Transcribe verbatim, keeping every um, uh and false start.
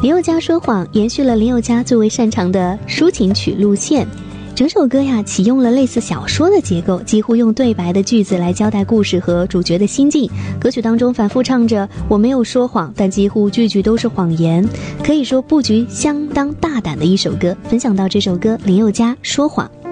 林宥嘉说谎延续了林宥嘉最为擅长的抒情曲路线，整首歌呀启用了类似小说的结构，几乎用对白的句子来交代故事和主角的心境。歌曲当中反复唱着我没有说谎，但几乎句句都是谎言，可以说布局相当大胆的一首歌。分享到这首歌林宥嘉说谎。